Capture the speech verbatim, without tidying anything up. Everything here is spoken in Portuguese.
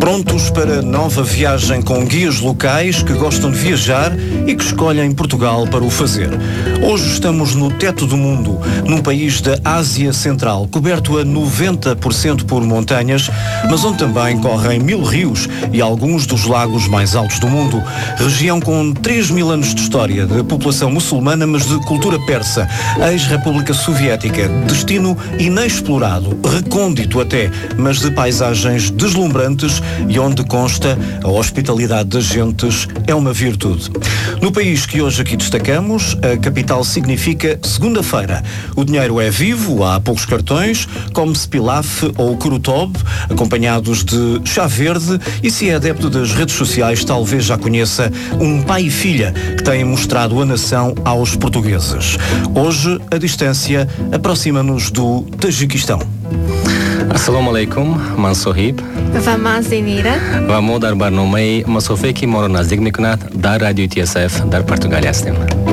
Prontos para nova viagem com guias locais que gostam de viajar e que escolhem Portugal para o fazer. Hoje estamos no teto do mundo, num país da Ásia Central, coberto a noventa por cento por montanhas, mas onde também correm mil rios e alguns dos lagos mais altos do mundo. Região com três mil anos de história, de população muçulmana, mas de cultura persa, ex-República Soviética, destino inexplorado, recôndito até, mas de paisagens deslumbrantes e onde consta a hospitalidade das gentes é uma virtude. No país que hoje aqui destacamos, a capital significa segunda-feira. O dinheiro é vivo, há poucos cartões, come-se pilaf ou kurutob, acompanhados de chá verde, e se é adepto das redes sociais, talvez já conheça um pai e filha que têm mostrado a nação aos portugueses. Hoje, a distância aproxima-nos do Tajiquistão. Assalamu alaikum, man Sohib. و من زینیره و ما در برنامه مسافه که ما را نزدیک میکند در رادیو تی اس اف در پرتغالی هستیم.